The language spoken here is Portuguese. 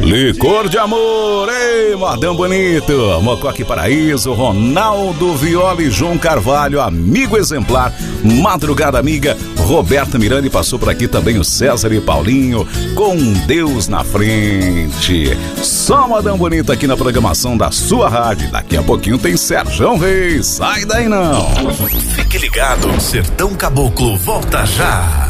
Licor de amor, ei, modão bonito, Mocoque Paraíso, Ronaldo Viola e João Carvalho, amigo exemplar, Madrugada Amiga, Roberta Miranda e passou por aqui também o César e Paulinho, com Deus na frente. Só modão bonito aqui na programação da sua rádio. Daqui a pouquinho tem Serjão Reis, sai daí não. Fique ligado, Sertão Caboclo volta já.